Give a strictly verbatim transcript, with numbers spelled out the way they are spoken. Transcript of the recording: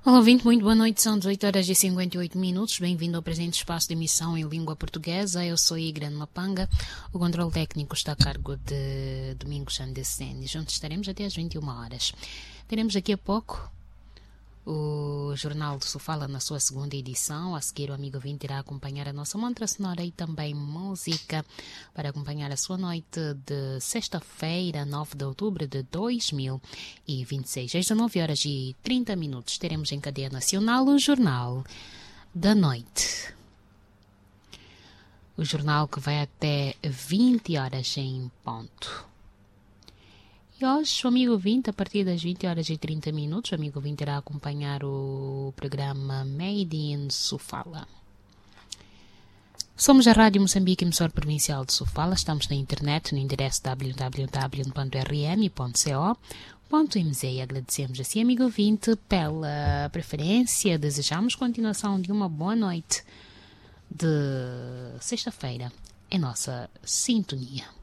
Olá, ouvinte, muito boa noite, são dezoito horas e cinquenta e oito minutos, bem-vindo ao presente espaço de emissão em língua portuguesa, eu sou Igran Mapanga, o controle técnico está a cargo de Domingos Andesene, juntos estaremos até às vinte e uma horas. Teremos daqui a pouco o Jornal do Sofala na sua segunda edição. A seguir o amigo ouvinte irá acompanhar a nossa mantra sonora e também música para acompanhar a sua noite de sexta-feira, nove de outubro de dois mil e vinte e seis. Às dezenove horas e trinta minutos teremos em cadeia nacional o Jornal da Noite. O jornal que vai até vinte horas em ponto. E hoje, o amigo ouvinte, a partir das vinte horas e trinta minutos, o amigo ouvinte irá acompanhar o programa Made in Sofala. Somos a Rádio Moçambique, emissora provincial de Sofala. Estamos na internet, no endereço w w w ponto r m ponto co ponto m z e agradecemos assim, amigo ouvinte, pela preferência. Desejamos continuação de uma boa noite de sexta-feira em nossa sintonia.